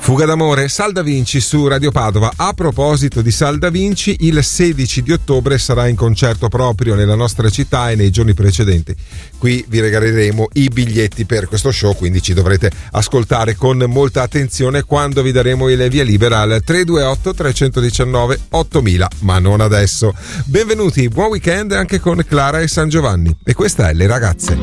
Fuga d'amore, Sal Da Vinci su Radio Padova. A proposito di Sal Da Vinci, il 16 di ottobre sarà in concerto proprio nella nostra città e nei giorni precedenti. Qui vi regaleremo i biglietti per questo show, quindi ci dovrete ascoltare con molta attenzione quando vi daremo il via libera al 328 319 8000, ma non adesso. Benvenuti, buon weekend anche con Clara e San Giovanni. E questa è Le Ragazze.